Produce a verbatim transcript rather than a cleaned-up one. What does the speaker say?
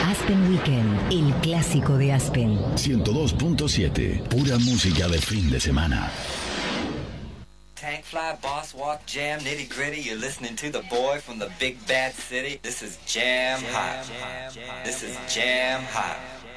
Aspen Weekend, el clásico de Aspen. ciento dos punto siete, pura música de fin de semana. Tank Fly, Boss Walk, Jam, Nitty Gritty. You're listening to the boy from the big bad city. This is Jam Hot. This is Jam Hot.